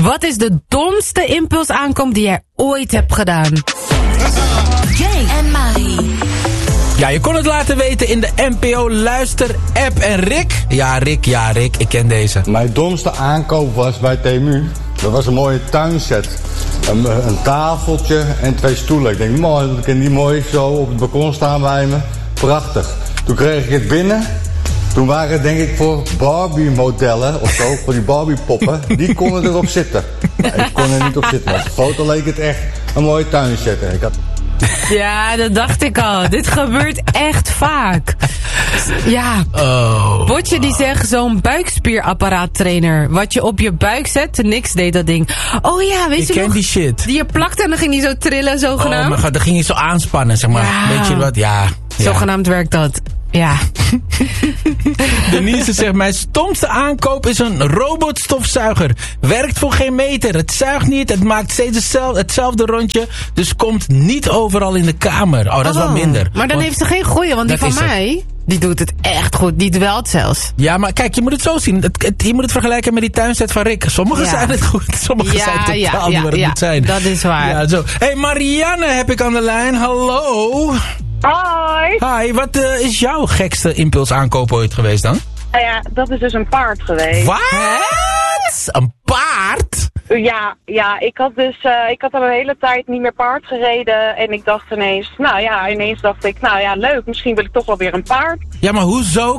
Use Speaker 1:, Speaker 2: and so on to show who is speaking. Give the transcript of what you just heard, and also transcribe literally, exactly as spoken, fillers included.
Speaker 1: Wat is de domste impulsaankoop die jij ooit hebt gedaan?
Speaker 2: Jay en Marie.
Speaker 3: Ja, je kon het laten weten in de N P O Luister app. En Rick? Ja, Rick, ja, Rick, ik ken deze.
Speaker 4: Mijn domste aankoop was bij Temu. Dat was een mooie tuinset. Een, een tafeltje en twee stoelen. Ik denk, mooi, ik kan die mooi zo op het balkon staan bij me. Prachtig. Toen kreeg ik het binnen. Toen waren het denk ik voor Barbie-modellen of zo, voor die Barbie-poppen. Die konden erop zitten. Maar ik kon er niet op zitten. Maar op de foto leek het echt een mooie tuinset. Ik had...
Speaker 1: Ja, dat dacht ik al. Dit gebeurt echt vaak. Ja.
Speaker 3: Oh.
Speaker 1: Botje die zegt zo'n buikspierapparaattrainer. Wat je op je buik zet, niks deed dat ding. Oh ja, weet
Speaker 3: ik
Speaker 1: je
Speaker 3: ken
Speaker 1: nog?
Speaker 3: die shit.
Speaker 1: Die je plakte en dan ging die zo trillen, zogenaamd.
Speaker 3: Oh mijn god, dan ging je zo aanspannen, zeg maar.
Speaker 1: Ja.
Speaker 3: Weet je wat? Ja. ja.
Speaker 1: Zogenaamd werkt dat. Ja.
Speaker 3: Denise zegt, mijn stomste aankoop is een robotstofzuiger. Werkt voor geen meter. Het zuigt niet. Het maakt steeds hetzelfde, hetzelfde rondje. Dus komt niet overal in de kamer. Oh, dat is
Speaker 1: oh,
Speaker 3: wel minder.
Speaker 1: Maar dan
Speaker 3: want,
Speaker 1: heeft ze geen goeie, want die van mij, die doet het echt goed. Die dwelt zelfs.
Speaker 3: Ja, maar kijk, je moet het zo zien. Het, het, je moet het vergelijken met die tuinset van Rick. Sommige ja. zijn het goed. Sommige
Speaker 1: ja,
Speaker 3: zijn totaal
Speaker 1: ja,
Speaker 3: niet
Speaker 1: ja,
Speaker 3: wat het
Speaker 1: ja,
Speaker 3: moet zijn.
Speaker 1: Dat is waar.
Speaker 3: Ja, zo. Hey, Marianne heb ik aan de lijn. Hallo.
Speaker 5: Hoi.
Speaker 3: Hi, wat uh, is jouw gekste impulsaankoop ooit geweest dan?
Speaker 5: Nou ja, dat is dus een paard geweest.
Speaker 3: Wat? Een paard?
Speaker 5: Ja, ja, ik had dus, uh, ik had al een hele tijd niet meer paard gereden en ik dacht ineens, nou ja, ineens dacht ik, nou ja, leuk, misschien wil ik toch wel weer een paard.
Speaker 3: Ja, maar hoezo